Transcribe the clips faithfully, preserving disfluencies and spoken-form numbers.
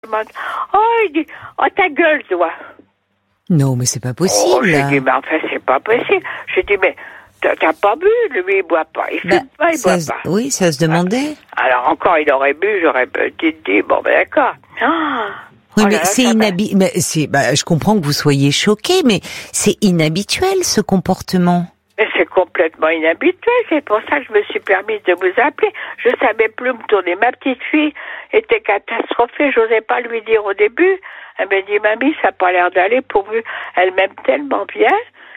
Oh, il dit, oh, ta gueule, toi. Non, mais c'est pas possible. Oh, j'ai dit, mais enfin, c'est pas possible. J'ai dit, mais t'as, t'as pas bu, lui, il boit pas. Il fume bah, pas, il boit se, pas. Oui, ça se demandait. Alors, encore, il aurait bu, j'aurais peut-être dit, bon, ben d'accord. Ah, oui, oh mais là là, c'est inhabituel. Mais c'est, bah, je comprends que vous soyez choqués, mais c'est inhabituel, ce comportement. Mais c'est complètement inhabituel, c'est pour ça que je me suis permise de vous appeler. Je savais plus me tourner. Ma petite fille était catastrophée, j'osais pas lui dire au début. Elle m'a dit, mamie, ça n'a pas l'air d'aller, pourvu, elle m'aime tellement bien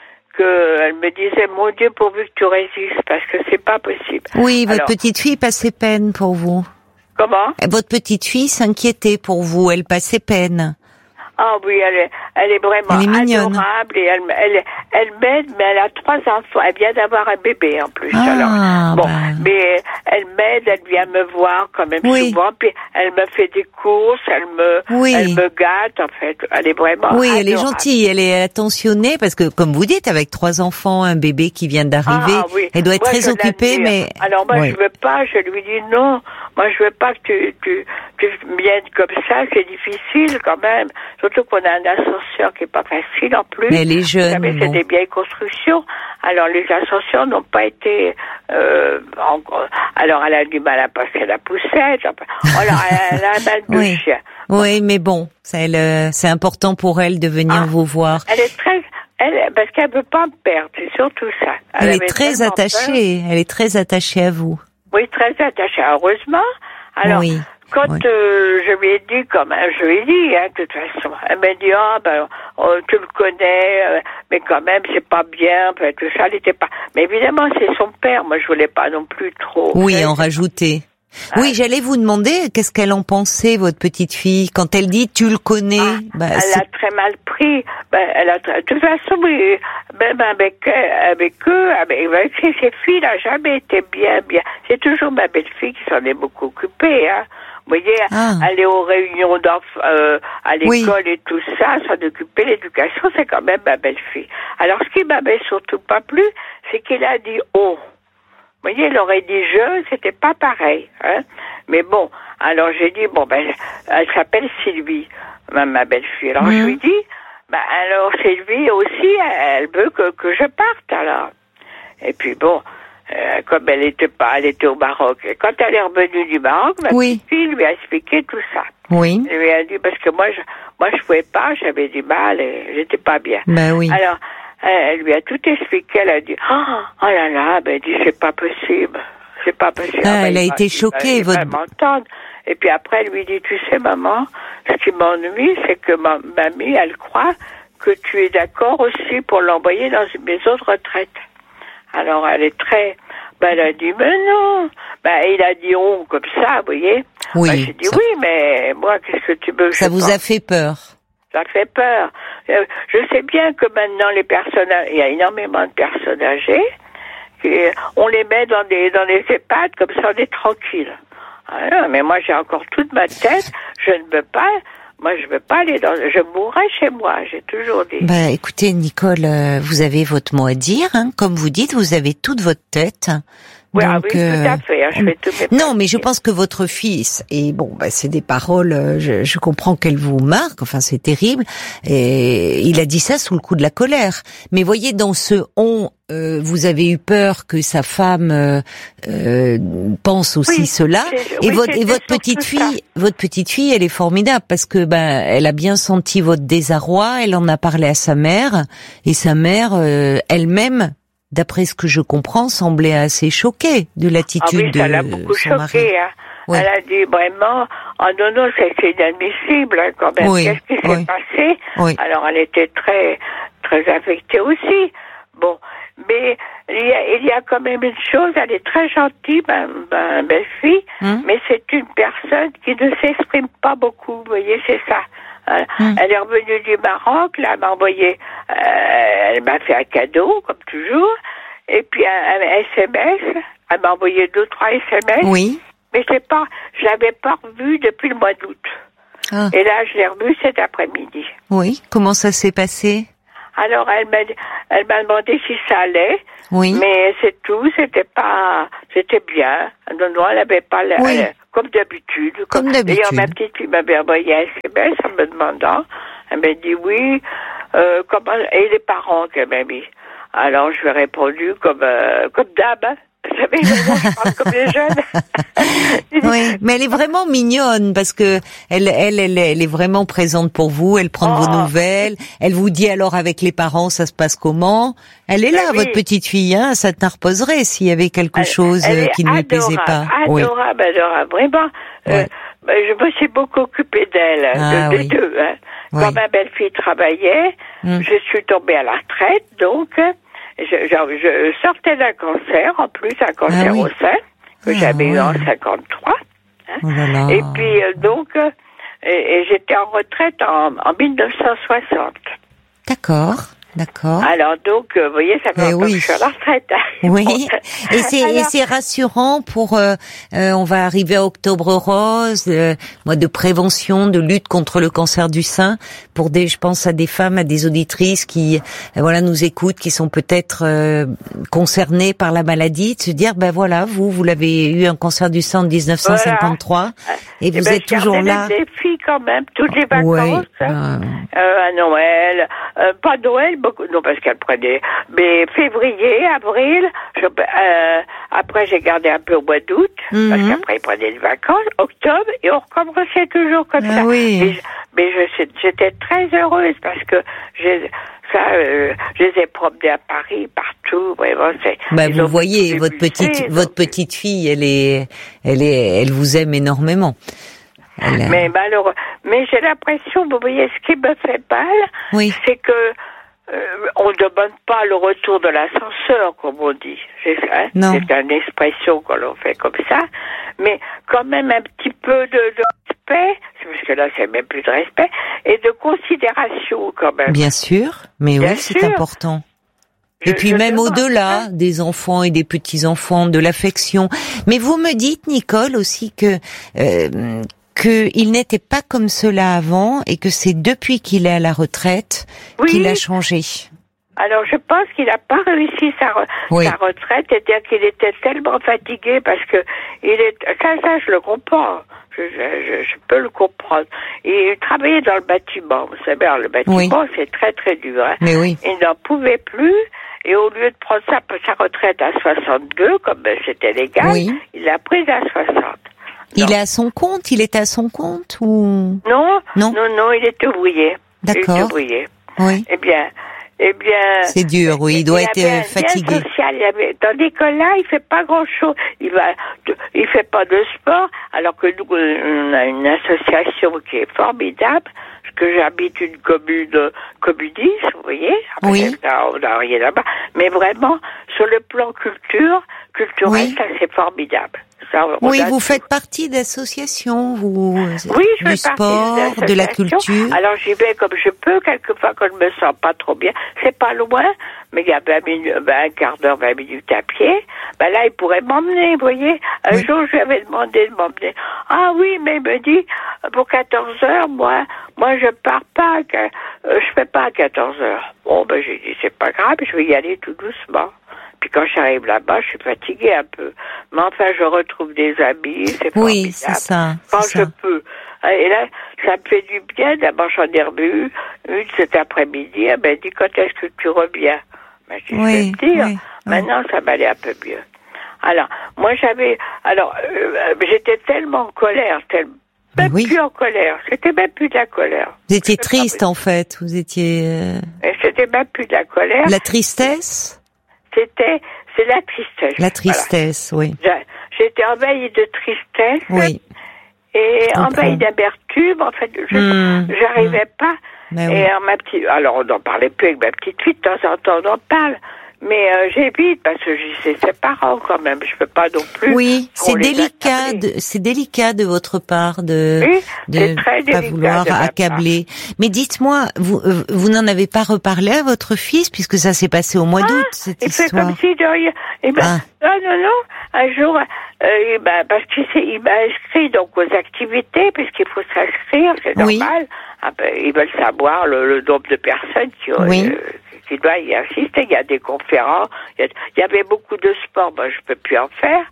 qu'elle me disait, mon Dieu, pourvu que tu résistes, parce que c'est pas possible. Oui, votre Alors, petite fille passait peine pour vous. Comment? Votre petite fille s'inquiétait pour vous, elle passait peine. Ah oui, elle est, elle est vraiment elle est adorable et elle, elle, elle m'aide, mais elle a trois enfants. Elle vient d'avoir un bébé en plus. Ah, alors, bon, bah. mais elle m'aide, elle vient me voir quand même oui. souvent. Puis elle me fait des courses, elle me, oui. elle me gâte en fait. Elle est vraiment oui, adorable. Elle est gentille, elle est attentionnée parce que, comme vous dites, avec trois enfants, un bébé qui vient d'arriver, ah, oui. elle doit être moi, très occupée, mais alors moi oui. je veux pas. Je lui dis non. Moi je veux pas que tu, tu, tu viennes comme ça. C'est difficile quand même. Surtout qu'on a un ascenseur qui est pas facile en plus. Mais elle est jeune. Vous savez, bon. c'est des vieilles constructions. Alors les ascenseurs n'ont pas été. Euh, en, alors elle a du mal à passer la poussette. Alors elle, elle a un mal de oui. chien. Bon. Oui, mais bon, ça, elle, c'est important pour elle de venir ah, vous voir. Elle est très. Elle, parce qu'elle veut pas me perdre, c'est surtout ça. Elle, elle est très attachée. Peur. Elle est très attachée à vous. Oui, très attachée. Heureusement. Alors. Oui. Quand oui. euh, je lui ai dit, comme je lui ai dit, hein, de toute façon, elle m'a dit, ah, oh, ben, oh, tu le connais, euh, mais quand même, c'est pas bien, ben, tout ça, elle était pas. Mais évidemment, c'est son père, moi, je voulais pas non plus trop. Oui, mais... en rajouter. Ah. Oui, j'allais vous demander, qu'est-ce qu'elle en pensait, votre petite fille, quand elle dit, tu le connais. Ah, bah, elle c'est... a très mal pris. Ben, elle a très... De toute façon, oui, même avec, avec eux, avec, avec ses, ses filles, elle n'a jamais été bien, bien. C'est toujours ma belle-fille qui s'en est beaucoup occupée, hein. Vous voyez, ah. aller aux réunions d'enfants, euh, à l'école oui. et tout ça, s'en occuper, l'éducation, c'est quand même ma belle-fille. Alors, ce qui m'avait surtout pas plu, c'est qu'il a dit « oh ». Vous voyez, il aurait dit « je », c'était pas pareil, hein. Mais bon, alors j'ai dit, bon, ben, elle s'appelle Sylvie, ma, ma belle-fille. Alors, mmh. je lui dis, ben, alors Sylvie aussi, elle veut que, que je parte, alors. Et puis bon, Euh, comme elle était pas, elle était au Maroc. Et quand elle est revenue du Maroc, ma oui. petite fille lui a expliqué tout ça. Oui. Elle lui a dit, parce que moi, je, moi, je pouvais pas, j'avais du mal et j'étais pas bien. Ben oui. Alors, elle, elle lui a tout expliqué, elle a dit, oh, oh là là, ben, elle dit, c'est pas possible. C'est pas possible. Ah, ben, elle a il été va, choquée, il va, il votre... va m'entendre. Et puis après, elle lui dit, tu sais, maman, ce qui m'ennuie, c'est que ma mamie, elle croit que tu es d'accord aussi pour l'envoyer dans une maison de retraite. Alors, elle est très... Ben, elle a dit, mais non. Ben, il a dit, on, comme ça, vous voyez. Oui. Ben, j'ai dit, ça... oui, mais moi, qu'est-ce que tu veux que Ça je vous pense? a fait peur? Ça fait peur. Euh, je sais bien que maintenant, les personnes... Il y a énormément de personnes âgées. Qui, on les met dans des, dans des EHPAD, comme ça, on est tranquille. Ah, mais moi, j'ai encore toute ma tête. Je ne veux pas... Moi, je veux pas aller dans... Je mourrai chez moi, j'ai toujours dit. Bah, écoutez, Nicole, euh, vous avez votre mot à dire, hein. Comme vous dites, vous avez toute votre tête. Oui, Donc, ah oui, euh, tout à fait. Hein, je fais tout mes non, mais je pense que votre fils, et bon, bah, c'est des paroles, euh, je, je comprends qu'elles vous marquent, enfin, c'est terrible, et il a dit ça sous le coup de la colère. Mais voyez, dans ce on, euh, vous avez eu peur que sa femme euh, euh, pense aussi oui, cela, et, oui, votre, et votre petite fille, ça. votre petite fille, elle est formidable parce que ben, elle a bien senti votre désarroi, elle en a parlé à sa mère, et sa mère euh, elle-même, d'après ce que je comprends, semblait assez choquée de l'attitude de son mari. Ah oui, ça l'a beaucoup choquée. Hein. Oui. Elle a dit vraiment, oh non, non, c'est inadmissible hein, quand même. Oui, Qu'est-ce qui oui. s'est passé? Oui. Alors elle était très, très affectée aussi. Bon, mais il y a, il y a quand même une chose, elle est très gentille, ma, ma belle-fille, hum. mais c'est une personne qui ne s'exprime pas beaucoup, vous voyez, c'est ça. Hein. Hum. Elle est revenue du Maroc, là, elle m'a envoyé, euh, elle m'a fait un cadeau, comme toujours, et puis un, un S M S, elle m'a envoyé deux, trois S M S. Oui. Mais je l'ai pas, je l'avais pas revu depuis le mois d'août. Ah. Et là, je l'ai revu cet après-midi. Oui. Comment ça s'est passé? Alors, elle m'a, elle m'a demandé si ça allait. Oui. Mais c'est tout, c'était pas, c'était bien. Non, non, elle avait pas, oui. elle, comme d'habitude. Comme d'habitude. D'ailleurs, ma petite fille m'avait envoyé un S M S en me demandant, elle m'a dit oui, euh, comment, et les parents qu'elle m'a mis. Alors, je lui ai répondu comme, euh, comme d'hab, hein. Vous savez, maintenant, je parle comme les jeunes. Oui, mais elle est vraiment mignonne parce que elle, elle, elle, elle est vraiment présente pour vous. Elle prend oh. vos nouvelles. Elle vous dit alors avec les parents, ça se passe comment. Elle est là, oui. votre petite fille. Hein, ça t'interposerait s'il y avait quelque elle, chose elle qui ne lui plaisait pas. Adorable, oui. adorable, vraiment. Ouais. Euh, je me suis beaucoup occupée d'elle, ah, de, oui. des deux. Hein. Oui. Quand ma belle-fille travaillait, mm. je suis tombée à la retraite, donc. Je, je, je sortais d'un cancer, en plus un cancer ah oui. au sein, que ah j'avais ouais. eu en cinquante-trois. Hein. Oh là là. Et puis euh, donc, euh, et, et j'étais en retraite en, en mille neuf cent soixante. D'accord, d'accord. Alors donc, euh, vous voyez, ça fait longtemps que je suis à la retraite. Oui, et c'est, Alors... et c'est rassurant pour, euh, euh, on va arriver à Octobre Rose, euh, mois de prévention, de lutte contre le cancer du sein, pour des, je pense à des femmes, à des auditrices qui, euh, voilà, nous écoutent, qui sont peut-être euh, concernées par la maladie, de se dire, ben voilà, vous, vous l'avez eu un cancer du sein en dix-neuf cent cinquante-trois, voilà. et, et vous ben, êtes toujours là. Des filles quand même, toutes les vacances, ouais, hein, euh... Euh, à Noël, euh, pas Noël, beaucoup, non parce qu'elle prenait, mais février, avril. Je, euh, après, j'ai gardé un peu au mois d'août, mm-hmm. parce qu'après, ils prenaient des vacances, octobre, et on recommençait toujours comme ah ça. Oui. Mais, mais je, j'étais très heureuse, parce que j'ai, ça, euh, je les ai promenés à Paris, partout, vraiment, c'est... Bah, vous voyez, votre petite, donc... votre petite fille, elle est, elle est, elle vous aime énormément. Elle... Mais malheureux, mais j'ai l'impression, vous voyez, ce qui me fait mal, oui. c'est que Euh, on ne demande pas le retour de l'ascenseur, comme on dit. C'est, hein, c'est une expression qu'on l'on fait comme ça. Mais quand même un petit peu de, de respect, parce que là c'est même plus de respect, et de considération quand même. Bien sûr, mais Bien oui, sûr. c'est important. Et je, puis je même demande, au-delà hein. des enfants et des petits-enfants, de l'affection. Mais vous me dites, Nicole, aussi que... Euh, qu'il n'était pas comme cela avant et que c'est depuis qu'il est à la retraite oui. qu'il a changé. Alors je pense qu'il n'a pas réussi sa, re- oui. sa retraite, c'est-à-dire qu'il était tellement fatigué parce que il est ça, ça je le comprends, je, je, je peux le comprendre. Il travaillait dans le bâtiment, vous savez, le bâtiment oui. c'est très très dur. Hein. Mais oui. Il n'en pouvait plus. Et au lieu de prendre sa, sa retraite à soixante-deux, comme c'était légal, oui. il l'a prise à soixante. Il est à son compte? Il est à son compte ou non, non, non, non, il est ouvrier. D'accord. Il est ouvrier. Oui. Eh bien, eh bien. C'est dur, oui. Il doit il être fatigué. Social, il avait, dans l'école-là, il fait pas grand-chose. Il va, il fait pas de sport, alors que nous, on a une association qui est formidable. Parce que j'habite une commune communiste, vous voyez. Après, oui. On n'a rien là-bas. Mais vraiment, sur le plan culture, culturel, oui. ça c'est formidable. Ça, oui, vous tout. faites partie d'associations, vous, oui, je du fais sport, partie de la culture. Alors j'y vais comme je peux, quelquefois quand je me sens pas trop bien. C'est pas loin, mais il y a vingt minutes, un quart d'heure, vingt minutes à pied. Ben là, il pourrait m'emmener, vous voyez. Un oui. jour, je lui avais demandé de m'emmener. Ah oui, mais il me dit, pour quatorze heures, moi, moi je pars pas, euh, je fais pas à quatorze heures. Bon, ben j'ai dit, c'est pas grave, je vais y aller tout doucement. Puis quand j'arrive là-bas, je suis fatiguée un peu. Mais enfin, je retrouve des amis, c'est formidable. Oui, c'est ça. Quand c'est je ça. peux. Et là, ça me fait du bien. D'abord, j'en ai revu une cet après-midi. Elle m'a dit, quand est-ce que tu reviens? Ben, je dis, oui, je vais te dire. Oui, Maintenant, oui. ça m'allait un peu mieux. Alors, moi, j'avais... Alors, euh, j'étais tellement en colère, tellement... Même oui. plus en colère. C'était même plus de la colère. Vous étiez triste, en fait. Vous étiez... Euh... Et c'était même plus de la colère. La tristesse? C'était, c'est la tristesse. La tristesse, voilà. oui. J'étais envahie de tristesse. Oui. Et envahie d'amertume. En fait, je, mmh, j'arrivais mmh. pas. Mais et oui. ma petite, alors on n'en parlait plus avec ma petite fille, de temps en temps on en parle. Mais euh, j'évite parce que c'est ses parents quand même. Je peux pas non plus. Oui, c'est délicat. De, c'est délicat de votre part de oui, de pas vouloir accabler. Part. Mais dites-moi, vous vous n'en avez pas reparlé à votre fils puisque ça s'est passé au mois ah, d'août cette il histoire. Il fait comme si de rien. Eh ben, ah. non non non. Un jour, euh, ben, parce qu'il il m'a inscrit donc aux activités puisqu'il faut s'inscrire, c'est oui. normal. Ah, ben, ils veulent savoir le, le nombre de personnes qui ont. Oui. Euh, qui doit y assister, il y a des conférences, il y, a, il y avait beaucoup de sport, moi je peux plus en faire,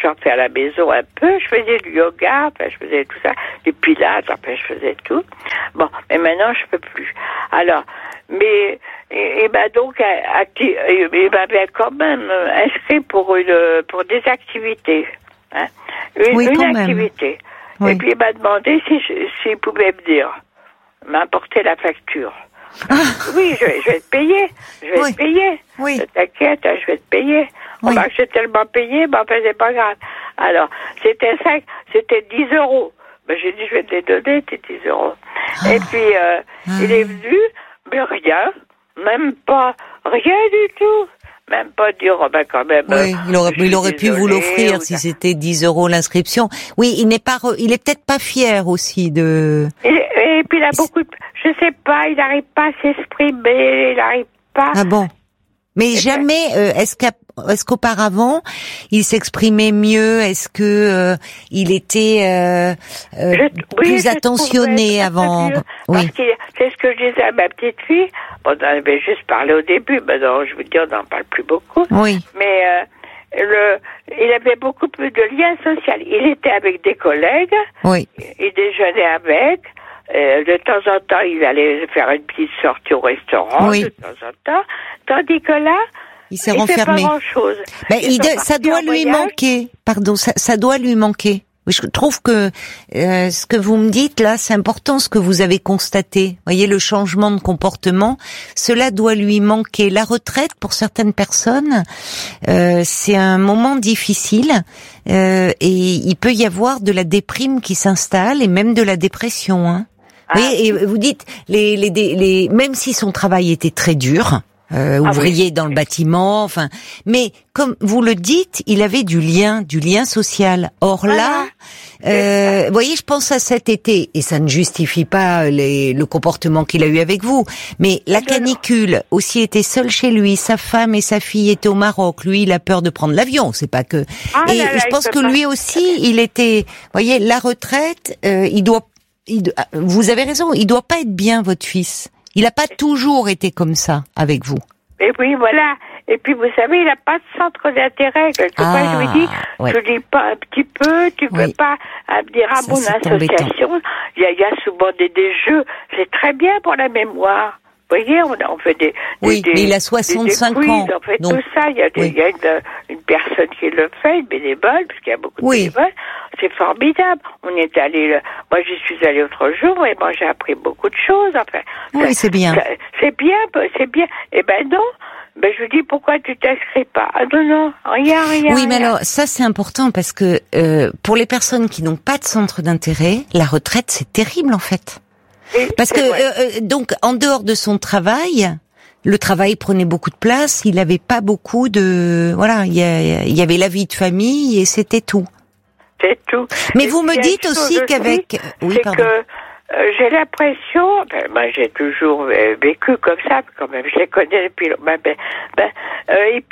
j'en fais à la maison un peu. Je faisais du yoga, enfin, je faisais tout ça, du pilates, enfin, je faisais tout. Bon, mais maintenant, je peux plus. Alors, mais, et, et ben donc, acti- il m'avait quand même inscrit pour une, pour des activités, hein. Une, oui, une activité. Oui. Et puis, il m'a demandé si je, s'il pouvait me dire, m'apporter la facture. Ah. Oui, je, je vais te payer. Je vais oui. te payer. Oui. T'inquiète, je vais te payer. Oui. Oh, bah, j'ai tellement payé, bah, enfin, c'est pas grave. Alors, c'était cinq, c'était dix euros. Ben, j'ai dit, je vais te les donner, tes dix euros. Ah. Et puis, euh, ah. il est venu, mais rien. Même pas, rien du tout. Même pas dire, oh ben quand même. Oui, il aurait, il aurait pu vous l'offrir si ça. c'était dix euros l'inscription. Oui, il n'est pas, il est peut-être pas fier aussi de. Et, et puis il a beaucoup de, je sais pas, il n'arrive pas à s'exprimer, il n'arrive pas. Ah bon? Mais et jamais, euh, est-ce qu'à, est-ce qu'auparavant il s'exprimait mieux? Est-ce que euh, il était euh, euh, je, plus oui, attentionné avant? Oui. Parce que c'est ce que je disais à ma petite fille. On en avait juste parlé au début, maintenant je vous dis on n'en parle plus beaucoup. Oui. Mais euh, le, il avait beaucoup plus de liens sociaux. Il était avec des collègues. Oui. Il déjeunait avec. Euh, de temps en temps, il allait faire une petite sortie au restaurant, oui. de temps en temps. Tandis que là, il s'est il renfermé. Fait pas grand-chose. Ben, il de, ça doit lui voyage. manquer. Pardon, ça, ça doit lui manquer. Je trouve que euh, ce que vous me dites là, c'est important, ce que vous avez constaté. Voyez, le changement de comportement, cela doit lui manquer. La retraite, pour certaines personnes, euh, c'est un moment difficile euh, et il peut y avoir de la déprime qui s'installe et même de la dépression. Hein. Ah. Vous voyez, et vous dites, les, les, les, même si son travail était très dur. Euh, ouvrier ah oui. dans le bâtiment, enfin, mais comme vous le dites, il avait du lien, du lien social. Or là, ah, euh, vous voyez, je pense à cet été, et ça ne justifie pas les, le comportement qu'il a eu avec vous, mais la canicule, aussi était seul chez lui, sa femme et sa fille étaient au Maroc, lui, il a peur de prendre l'avion, c'est pas que. Ah et là là, je pense que lui aussi, il était, vous voyez, la retraite, euh, il doit, il, vous avez raison, il doit pas être bien, votre fils. Il n'a pas toujours été comme ça avec vous. Et puis voilà. Et puis vous savez, il n'a pas de centre d'intérêt. Quelquefois, ah, je lui dis, ouais. tu lis pas un petit peu, tu peux oui. pas dire à mon association. Il y, a, il y a souvent des, des jeux. C'est très bien pour la mémoire. Vous voyez, on, on fait des, oui, des, mais il a soixante-cinq des, des ans. On fait donc, tout ça. Il y a, des, oui. il y a une, une personne qui le fait, une bénévole, parce qu'il y a beaucoup de oui. bénévoles. C'est formidable. On est allé, moi j'y suis allée l'autre jour et moi j'ai appris beaucoup de choses. Enfin, oui, ça, c'est bien. Ça, c'est bien, c'est bien. Eh ben non. Ben je dis pourquoi tu t'inscris pas? Ah non non, rien rien. Oui, mais rien. alors ça c'est important parce que euh, pour les personnes qui n'ont pas de centre d'intérêt, la retraite c'est terrible en fait. Et parce que euh, donc en dehors de son travail, le travail prenait beaucoup de place, il avait pas beaucoup de voilà, il y, a, il y avait la vie de famille et c'était tout. C'est tout. Mais et vous me dites aussi qu'avec oui, c'est pardon. que Euh, j'ai l'impression, ben, moi j'ai toujours euh, vécu comme ça, quand même, je les connais depuis ben, ben, ben, euh, il,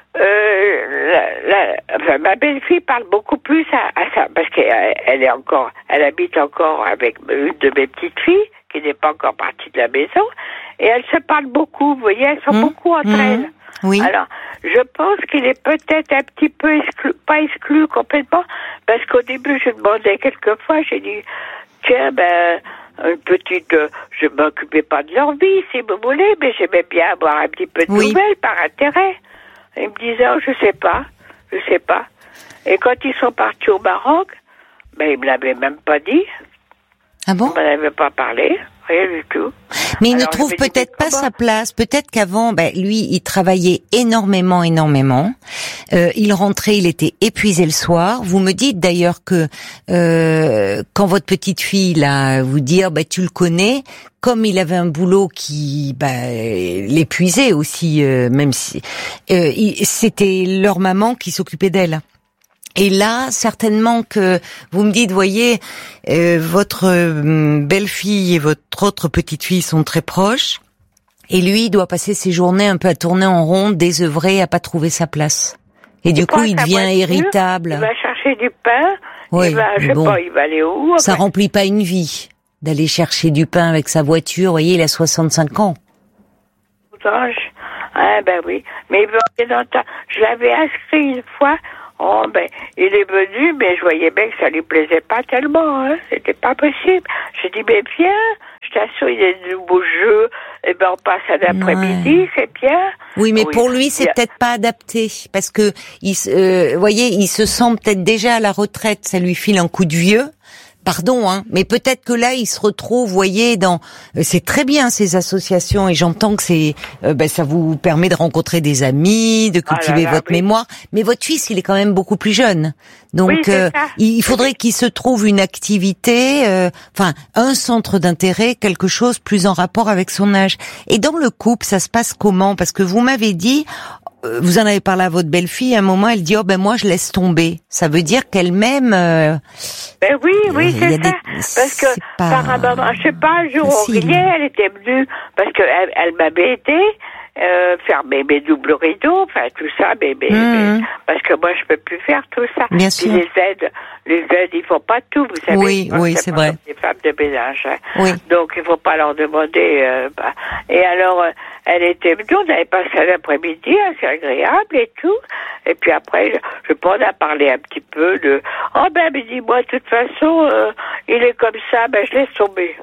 euh, la, la, enfin, ma belle-fille parle beaucoup plus à, à ça, parce qu'elle elle est encore, elle habite encore avec une de mes petites filles, qui n'est pas encore partie de la maison, et elles se parlent beaucoup, vous voyez, elles sont mmh. beaucoup entre mmh. elles. Oui. Alors, je pense qu'il est peut-être un petit peu exclu, pas exclu complètement, parce qu'au début, je demandais quelquefois, j'ai dit, tiens, ben, une petite, euh, je m'occupais pas de leur vie, si vous voulez, mais j'aimais bien avoir un petit peu de oui. nouvelles par intérêt. Ils me disaient, oh, je sais pas, je sais pas. Et quand ils sont partis au Maroc, ben, ils me l'avaient même pas dit. Ah bon? Ils m'en avaient pas parlé. Rien du tout. Mais il Alors, ne trouve peut-être pas sa place. Peut-être qu'avant, ben, lui, il travaillait énormément, énormément. Euh, il rentrait, il était épuisé le soir. Vous me dites d'ailleurs que euh, quand votre petite fille là vous dire, ben, tu le connais, comme il avait un boulot qui ben, l'épuisait aussi, euh, même si euh, il, c'était leur maman qui s'occupait d'elle. Et là, certainement que vous me dites, voyez, euh, votre euh, belle-fille et votre autre petite-fille sont très proches, et lui, il doit passer ses journées un peu à tourner en rond, désœuvré, à pas trouver sa place. Et, et du coup, il devient voiture, irritable. Il va chercher du pain, oui, il va, je sais bon, pas, il va aller où? Ça remplit pas une vie, d'aller chercher du pain avec sa voiture, vous voyez, il a soixante-cinq ans. Ah ben oui, mais je l'avais inscrit une fois Oh, ben, il est venu, mais je voyais bien que ça lui plaisait pas tellement, hein. C'était pas possible. J'ai dit, mais viens, je t'assure, il y a de nouveaux jeux. Eh ben, on passe à l'après-midi, ouais. C'est bien. Oui, mais oui. pour lui, c'est a... peut-être pas adapté. Parce que, il, euh, voyez, il se sent peut-être déjà à la retraite. Ça lui file un coup de vieux. Pardon, hein, mais peut-être que là, il se retrouve, vous voyez, dans. C'est très bien ces associations, et j'entends que c'est, euh, ben, ça vous permet de rencontrer des amis, de cultiver ah là là, votre oui. mémoire. Mais votre fils, il est quand même beaucoup plus jeune, donc oui, euh, il faudrait oui. qu'il se trouve une activité, euh, enfin, un centre d'intérêt, quelque chose plus en rapport avec son âge. Et dans le couple, ça se passe comment? Parce que vous m'avez dit. Vous en avez parlé à votre belle-fille, à un moment, elle dit, oh ben moi je laisse tomber. Ça veut dire qu'elle-même... Euh, ben oui, oui, c'est ça. Des... Parce que, pas... par un moment, je sais pas, un jour on riait, elle était venue, parce qu'elle elle m'avait aidé, euh, faire mes, mes doubles rideaux, enfin tout ça, mais, mais, mmh. mais, parce que moi je peux plus faire tout ça. Bien Puis sûr. les aides, les aides, ils font pas tout, vous savez. Oui, oui, c'est vrai. Des femmes de ménage, hein. Oui. Donc il faut pas leur demander. Euh, bah. Et alors, euh, elle était venue, on avait passé l'après-midi, assez agréable et tout. Et puis après, je pense, on a parlé un petit peu de, oh ben, mais dis-moi, de toute façon, euh, il est comme ça, ben je laisse tomber.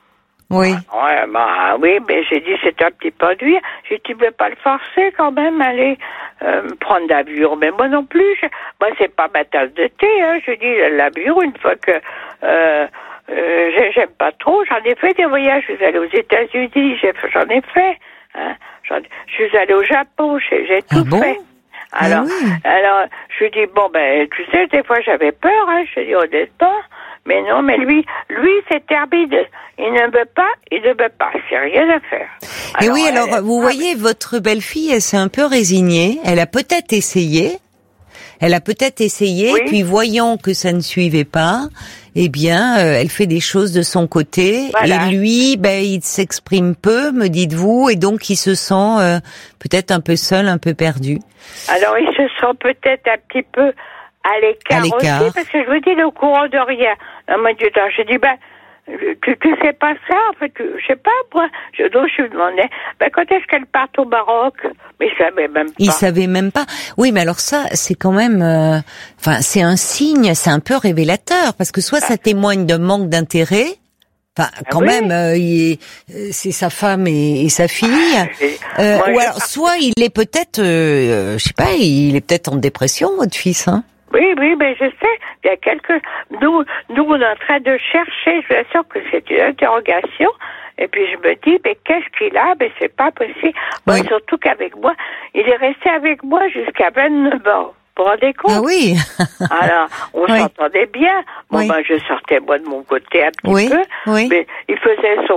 Oui. Ouais, bah, oui, mais j'ai dit, c'est un petit peu dur. J'ai dit, tu ne veux pas le forcer quand même, aller euh, prendre l'avion. Mais moi non plus, je, moi, c'est pas ma tasse de thé, hein. Je dis, l'avion, une fois que, euh, euh, j'aime pas trop, j'en ai fait des voyages. Je suis allée aux États-Unis, j'ai, j'en ai fait, hein. J'en, je suis allée au Japon, j'ai, j'ai tout ah bon fait. Alors, ah oui. alors, je lui dis, bon, ben, tu sais, des fois, j'avais peur, hein. Je dis, honnêtement. Mais non, mais lui, lui, c'est termine. Il ne veut pas, il ne veut pas. C'est rien à faire. Et alors, oui, alors, elle, vous ah, voyez, votre belle-fille, elle s'est un peu résignée. Elle a peut-être essayé. Elle a peut-être essayé, oui. Puis voyant que ça ne suivait pas, eh bien, euh, elle fait des choses de son côté. Voilà. Et lui, ben, il s'exprime peu, me dites-vous, et donc il se sent euh, peut-être un peu seul, un peu perdu. Alors, il se sent peut-être un petit peu à l'écart, à l'écart aussi, parce que je vous dis, il est au courant de rien. Non, moi, je dis, ben, tu, tu sais pas ça, en fait, tu, je sais pas, moi. Je, donc, je lui demandais, ben, quand est-ce qu'elle part au Maroc? Mais il savait même pas. Il savait même pas. Oui, mais alors ça, c'est quand même, euh, enfin, c'est un signe, c'est un peu révélateur, parce que soit ah. ça témoigne d'un manque d'intérêt, enfin, quand ah oui. même, euh, il, c'est sa femme et, et sa fille. Ah, euh, moi, ou alors, pas... soit il est peut-être, euh, je sais pas, il est peut-être en dépression, votre fils, hein. Oui, oui, mais je sais, il y a quelques... Nous, nous, on est en train de chercher, je vous assure que c'est une interrogation, et puis je me dis, mais qu'est-ce qu'il a? Mais c'est pas possible. Bon, oui. Surtout qu'avec moi, il est resté avec moi jusqu'à vingt-neuf ans. Vous vous rendez compte? Ah oui. Alors, on oui. s'entendait bien. Bon, oui. ben, je sortais, moi, de mon côté un petit oui. peu, oui. mais il faisait son,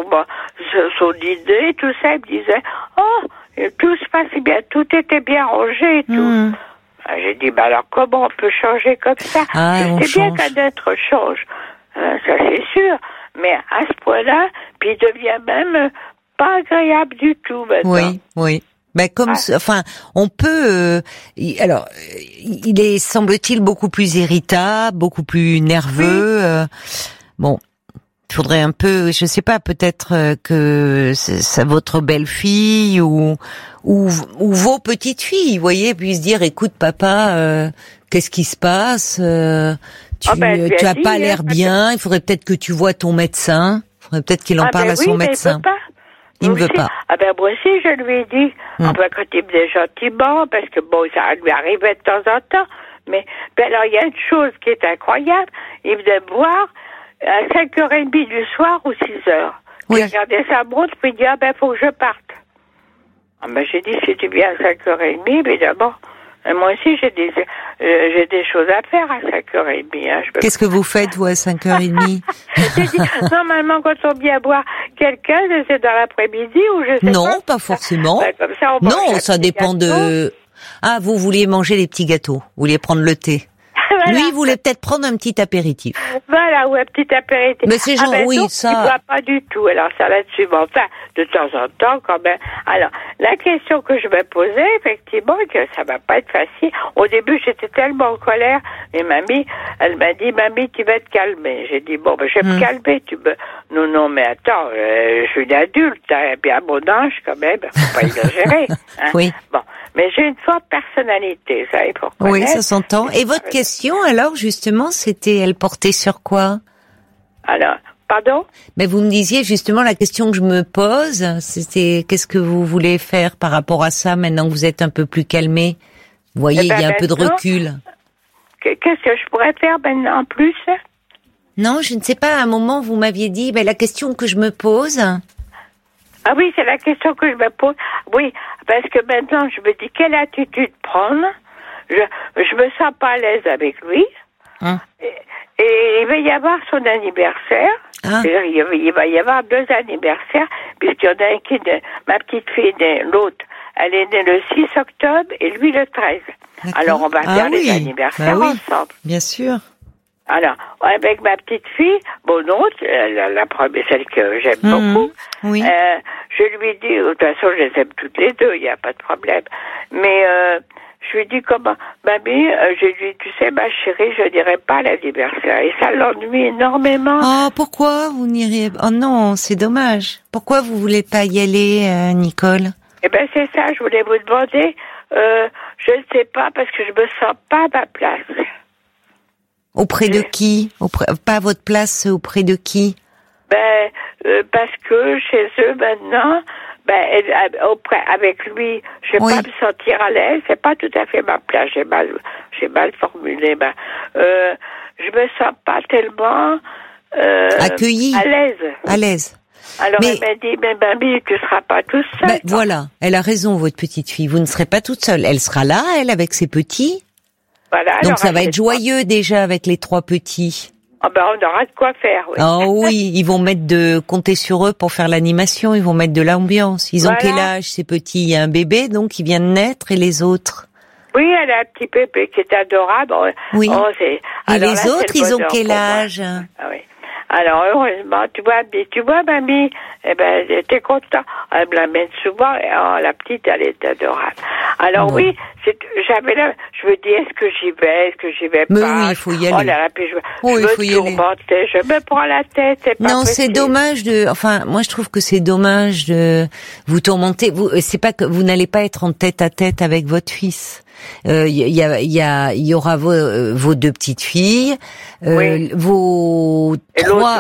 son idée, tout ça, il me disait, oh, tout se passait bien, tout était bien rangé et tout. Mm. J'ai dit, bah alors comment on peut changer comme ça? Ah, je sais bien qu'un être change, hein, ça c'est sûr, mais à ce point-là, puis il devient même pas agréable du tout maintenant. Oui, oui. Ben comme, ah. enfin, on peut. Euh, il, alors, il est, semble-t-il, beaucoup plus irritable, beaucoup plus nerveux. Oui. Euh, bon. Il faudrait un peu, je sais pas, peut-être que ça, votre belle-fille ou, ou ou vos petites filles, vous voyez, puissent dire, écoute papa, euh, qu'est-ce qui se passe euh, Tu, oh ben, tu as dit, pas l'air bien. Il faudrait peut-être que tu vois ton médecin. Il faudrait peut-être qu'il en ah parle ben à son oui, médecin. Il ne veut pas. Ah ben moi aussi je lui ai dit. Hum. Enfin quand il venait gentiment, parce que bon ça lui arrivait de temps en temps. Mais ben alors il y a une chose qui est incroyable. Il venait me voir à cinq heures trente du soir ou six heures. Oui. Il regardait sa montre, puis il dit, ah ben, faut que je parte. Ah ben, j'ai dit, si tu viens à cinq heures trente, évidemment. Et moi aussi, j'ai des, euh, j'ai des choses à faire à cinq heures trente. Hein. Qu'est-ce que vous faites, vous, à cinq heures trente? J'ai dit, normalement, quand on vient boire quelqu'un, c'est dans l'après-midi ou je sais non, pas. Non, pas forcément. Ben, comme ça, on non, ça dépend gâteaux. de... Ah, vous vouliez manger les petits gâteaux. Vous vouliez prendre le thé. Voilà. Lui, il voulait peut-être prendre un petit apéritif. Voilà, ou un petit apéritif. Mais c'est genre, ah ben oui, non, ça... Il ne voit pas du tout, alors ça là-dessus. Bon, enfin, de temps en temps, quand même. Alors, la question que je me posais, effectivement, que ça va pas être facile. Au début, j'étais tellement en colère, et mamie, elle m'a dit, mamie, tu vas te calmer. J'ai dit, bon, ben, je vais hum. me calmer, tu me... Non, non, mais attends, euh, je suis une adulte, hein, et puis à mon âge, quand même, faut pas exagérer. Hein. Oui. Bon. Mais j'ai une forte personnalité, vous savez pourquoi. Oui, ça s'entend. Et votre question, alors, justement, c'était, elle portait sur quoi? Alors, pardon? Mais vous me disiez, justement, la question que je me pose, c'était, qu'est-ce que vous voulez faire par rapport à ça, maintenant que vous êtes un peu plus calmé? Vous voyez, eh ben, il y a un peu de recul. Qu'est-ce que je pourrais faire maintenant en plus? Non, je ne sais pas, à un moment, vous m'aviez dit, ben, la question que je me pose... Ah oui, c'est la question que je me pose. Oui, parce que maintenant, je me dis quelle attitude prendre. Je je me sens pas à l'aise avec lui. Hein? Et, et il va y avoir son anniversaire. Ah. Il, va, il va y avoir deux anniversaires, puisqu'il y en a un qui est de, ma petite fille, l'autre, elle est née le six octobre et lui le treize. D'accord. Alors on va ah, faire oui. les anniversaires bah, oui. ensemble. Bien sûr. Alors, avec ma petite fille, mon autre, la, la première, celle que j'aime mmh, beaucoup, oui. euh, je lui dis, de toute façon, je les aime toutes les deux, il n'y a pas de problème. Mais euh, je lui dis comment, mamie, euh, je lui dis, tu sais, ma chérie, je n'irai pas à l'anniversaire. Et ça l'ennuie énormément. Oh, pourquoi vous n'iriez pas? Oh non, c'est dommage. Pourquoi vous voulez pas y aller, euh, Nicole? Eh ben, c'est ça, je voulais vous demander, euh, je ne sais pas, parce que je me sens pas à ma place. Auprès de qui? Auprès, pas à votre place, auprès de qui? Ben, euh, parce que chez eux maintenant, ben, elle, auprès, avec lui, je vais oui. pas me sentir à l'aise. C'est pas tout à fait ma place. J'ai mal, j'ai mal formulé. Ben, euh, je me sens pas tellement euh, accueillie, à l'aise. À l'aise. Alors mais, elle m'a dit, mais mamie, tu seras pas toute seule. Ben, voilà, elle a raison, votre petite fille. Vous ne serez pas toute seule. Elle sera là, elle, avec ses petits. Voilà, donc ça va être joyeux déjà avec les trois petits. Ah ben on aura de quoi faire. Oui. Oh oui, ils vont mettre de compter sur eux pour faire l'animation, ils vont mettre de l'ambiance. Ils voilà. ont quel âge ces petits? Il y a un bébé donc il vient de naître et les autres? Oui, elle a un petit bébé qui est adorable. Oui. Oh, c'est... Et alors, les là, autres, ils ont quel âge? Ah oui. Alors, heureusement, tu vois, tu vois, mamie, eh ben, j'étais content. Elle me l'amène souvent, et oh, la petite, elle est adorable. Alors, oui, oui c'est, j'avais là, je me dis, est-ce que j'y vais, est-ce que j'y vais Mais pas? oui, il faut y aller. Oh là là, puis je, oui, je il faut me y tourmentais, aller. je me prends la tête, c'est pas Non, possible. c'est dommage de, enfin, moi, je trouve que c'est dommage de vous tourmenter. Vous, c'est pas que vous n'allez pas être en tête à tête avec votre fils. Il euh, y, y, a, y, a, y aura vos, euh, vos deux petites filles, euh, oui. vos et trois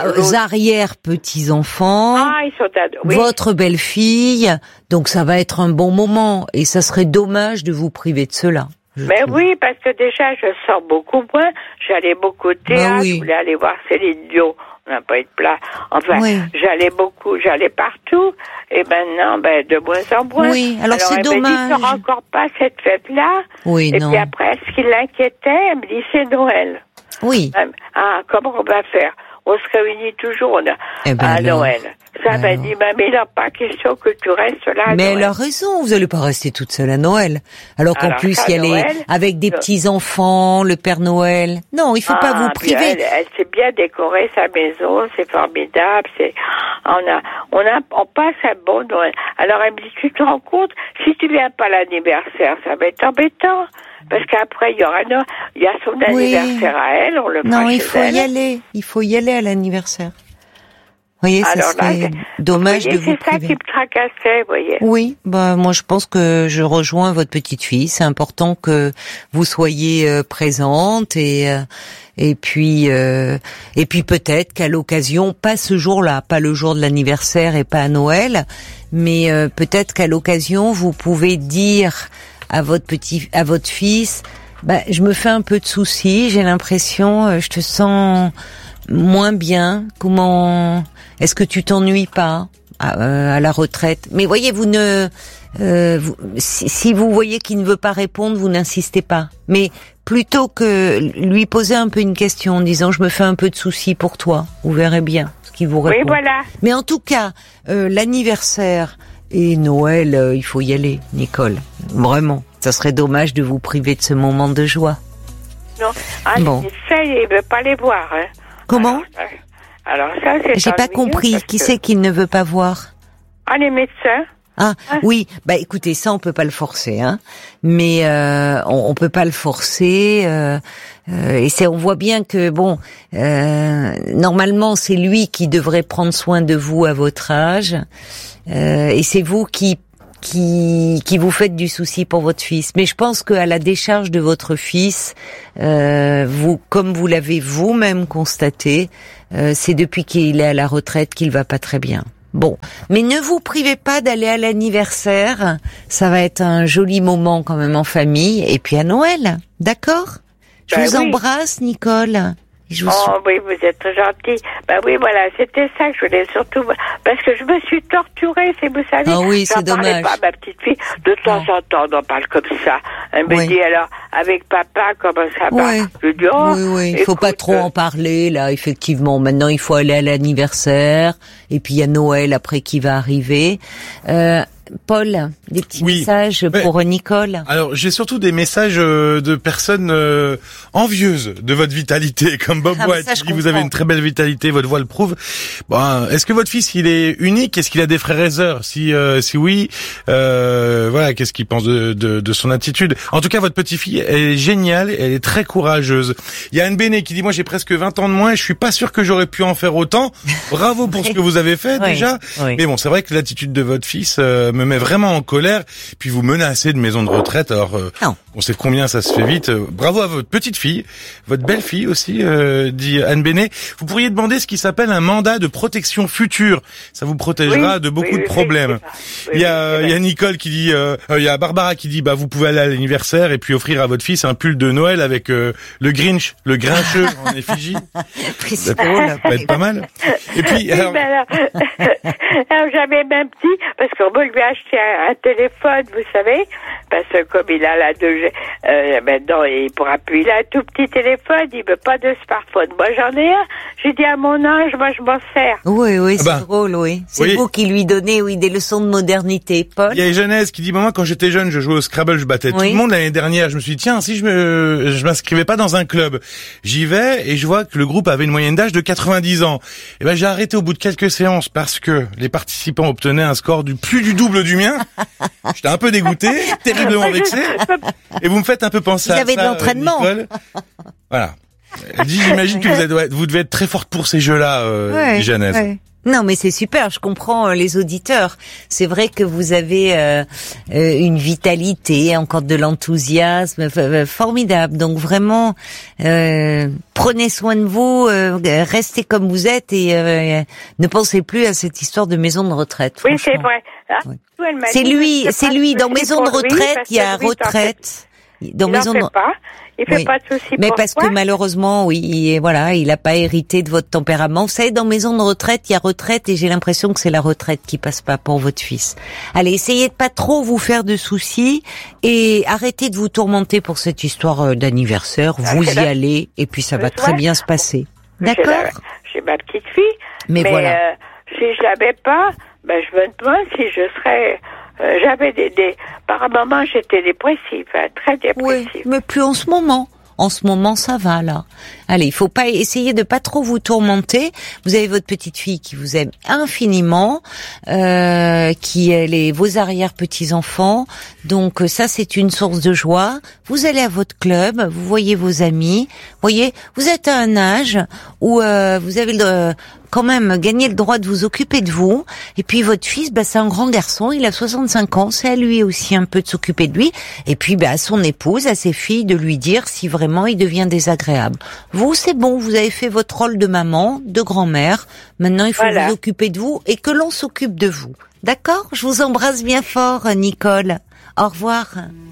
arrière-petits-enfants, ah, ils sont ad- oui. votre belle-fille, donc ça va être un bon moment, et ça serait dommage de vous priver de cela. Mais trouve. Oui, parce que déjà, je sors beaucoup moins, j'allais beaucoup au théâtre, bah oui. je voulais aller voir Céline Dion, on n'a pas eu de place, enfin, oui. j'allais beaucoup, j'allais partout, et maintenant, ben, de moins en moins. Oui, alors, alors c'est dommage. Elle me dit, encore pas cette fête-là. Oui, et non. puis après, ce qui l'inquiétait, elle me dit, c'est Noël. Oui. Ah, comment on va faire? On se réunit toujours on a, eh ben à alors, Noël. Ça ben m'a dit, mamie, il n'a pas question que tu restes là à Mais Noël. elle a raison, vous n'allez pas rester toute seule à Noël. Alors qu'en alors, plus, il y a les, avec des petits-enfants, le Père Noël. Non, il faut ah, pas vous priver. Elle, elle s'est bien décoré sa maison, c'est formidable, c'est, on a, on a, on passe un bon Noël. Alors elle me dit, tu te rends compte, si tu viens pas à l'anniversaire, ça va être embêtant. Parce qu'après, il y aura, il y a son anniversaire oui. à elle, on le fera Non, chez il faut elle. y aller. Il faut y aller à l'anniversaire. Vous voyez, alors ça serait là, dommage vous voyez, de vous c'est priver. C'est ça qui me tracassait, vous voyez. Oui, bah, moi, je pense que je rejoins votre petite fille. C'est important que vous soyez euh, présente et, euh, et puis, euh, et puis peut-être qu'à l'occasion, pas ce jour-là, pas le jour de l'anniversaire et pas à Noël, mais euh, peut-être qu'à l'occasion, vous pouvez dire à votre petit, à votre fils, bah, je me fais un peu de soucis, j'ai l'impression, euh, je te sens moins bien. Comment, est-ce que tu t'ennuies pas à, euh, à la retraite? Mais voyez, vous ne, euh, vous, si, si vous voyez qu'il ne veut pas répondre, vous n'insistez pas. Mais plutôt que lui poser un peu une question en disant, je me fais un peu de soucis pour toi, vous verrez bien ce qu'il vous répond. Oui, voilà. Mais en tout cas, euh, l'anniversaire et Noël, euh, il faut y aller, Nicole. Vraiment. Ça serait dommage de vous priver de ce moment de joie. Non, ah, Bon. les médecins, il veut pas les voir. Hein. Comment? Alors, alors ça, c'est J'ai pas compris. Qui que... c'est qu'il ne veut pas voir? Ah, les médecins. Ah oui, bah écoutez, ça on peut pas le forcer, hein. Mais euh, on, on peut pas le forcer. Euh, euh, et c'est, on voit bien que bon, euh, normalement c'est lui qui devrait prendre soin de vous à votre âge, euh, et c'est vous qui qui qui vous faites du souci pour votre fils. Mais je pense qu'à la décharge de votre fils, euh, vous, comme vous l'avez vous-même constaté, euh, c'est depuis qu'il est à la retraite qu'il va pas très bien. Bon, mais ne vous privez pas d'aller à l'anniversaire, ça va être un joli moment quand même en famille, et puis à Noël, d'accord? Je Ben vous oui. embrasse, Nicole. Je vous Oh oui, vous êtes très gentil. Ben oui, voilà, c'était ça que je voulais surtout... Parce que je me suis torturée, c'est, vous savez... Ah oui, c'est j'en parlais dommage. pas à ma petite fille. De temps en temps, on en parle comme ça. Elle me Oui. dit, alors, avec papa, comment ça va? Ouais. Je dis, oh, Oui, oui, il faut pas écoute, trop en parler, là, effectivement. Maintenant, il faut aller à l'anniversaire, et puis il y a Noël après qui va arriver. Euh, Paul, des petits Oui. messages Ouais. pour Nicole? Alors, j'ai surtout des messages euh, de personnes euh, envieuses de votre vitalité, comme Bob Ah, mais White ça, qui je dit vous comprends. avez une très belle vitalité, votre voix le prouve. Bon, est-ce que votre fils il est unique? Est-ce qu'il a des frères et sœurs? Si euh, si oui, euh, voilà, qu'est-ce qu'il pense de, de de son attitude? En tout cas, votre petite fille elle est géniale, elle est très courageuse. Il y a Anne Béné qui dit moi j'ai presque vingt ans de moins, et je suis pas sûr que j'aurais pu en faire autant. Bravo pour ce que vous avez fait Oui, déjà. oui. Mais bon, c'est vrai que l'attitude de votre fils euh, me met vraiment en colère. Puis vous menacez de maison de retraite. Alors, euh, Non. on sait combien ça se fait vite. Euh, bravo à votre petite fille, votre belle fille aussi, euh, dit Anne Béné. Vous pourriez demander ce qui s'appelle un mandat de protection future. Ça vous protégera Oui, de beaucoup oui, de oui, problèmes. c'est ça. Oui, il y a, oui, c'est il y a vrai. Nicole qui dit, euh, euh, il y a Barbara qui dit, bah vous pouvez aller à l'anniversaire et puis offrir à votre fils un pull de Noël avec euh, le Grinch, le Grincheux en effigie. C'est Ça drôle. peut être pas mal. Et puis, Oui, alors, ben alors, alors, j'avais même dit, parce qu'on veut lui acheter un, un téléphone, vous savez, parce que comme il a la deux G, euh, maintenant il pourra plus, il a un tout petit téléphone, il veut pas de smartphone. Moi j'en ai un, j'ai dit à mon âge, moi je m'en sers. Oui, oui, c'est Ah bah. drôle, oui. C'est Oui. vous qui lui donnez, oui, des leçons de modernité, Paul. il y a Genèse qui dit, moi quand j'étais jeune, je jouais au Scrabble, je battais tout Oui. le monde l'année dernière. Je me suis dit, tiens, si je me, je m'inscrivais pas dans un club, j'y vais et je vois que le groupe avait une moyenne d'âge de quatre-vingt-dix ans. Et ben j'ai arrêté au bout de quelques séances parce que les participants obtenaient un score du plus du double du mien. J'étais un peu dégoûté, terriblement vexé. Et vous me faites un peu penser Vous à avez ça, de l'entraînement. euh, Nicole. Voilà. Elle dit, j'imagine que vous, êtes, ouais, vous devez être très forte pour ces jeux-là, euh, Ouais, dit Genèse. ouais. Non, mais c'est super, je comprends euh, les auditeurs. C'est vrai que vous avez euh, euh, une vitalité, encore de l'enthousiasme, f- f- formidable. Donc vraiment, euh, prenez soin de vous, euh, restez comme vous êtes et euh, ne pensez plus à cette histoire de maison de retraite. Oui, c'est franchement. vrai. Hein, Ouais. elle m'a C'est dit, lui, je c'est fais lui. pas Dans de soucis maison de pour lui, retraite, parce il y a que lui, t'en fais- retraite. Dans Il maison n'en de fait pas. Il fait Oui. pas de soucis. Mais parce Pourquoi? que malheureusement, oui, il est- voilà, il n'a pas hérité de votre tempérament. Vous savez, dans maison de retraite, il y a retraite et j'ai l'impression que c'est la retraite qui passe pas pour votre fils. Allez, essayez de pas trop vous faire de soucis et arrêtez de vous tourmenter pour cette histoire euh, d'anniversaire. Ah, Vous c'est y là. allez et puis ça va Ouais. très bien se passer. J'ai la- D'accord? J'ai ma petite fille. Mais Mais, voilà. euh, si je l'avais pas, ben je me demande si je serais. euh, J'avais des, des. Par un moment, j'étais dépressive, hein, très Oui, dépressive. mais plus en ce moment. En ce moment, ça va, là. Allez, il faut pas essayer de pas trop vous tourmenter. Vous avez votre petite fille qui vous aime infiniment, euh, qui elle est vos arrière-petits-enfants. Donc ça, c'est une source de joie. Vous allez à votre club, vous voyez vos amis. Vous voyez, vous êtes à un âge où euh, vous avez le, quand même gagné le droit de vous occuper de vous. Et puis votre fils, bah, c'est un grand garçon, il a soixante-cinq ans, c'est à lui aussi un peu de s'occuper de lui. Et puis bah, à son épouse, à ses filles, de lui dire si vraiment il devient désagréable. Vous, c'est bon, vous avez fait votre rôle de maman, de grand-mère. Maintenant, il faut Voilà. vous occuper de vous et que l'on s'occupe de vous. D'accord? Je vous embrasse bien fort, Nicole. Au revoir.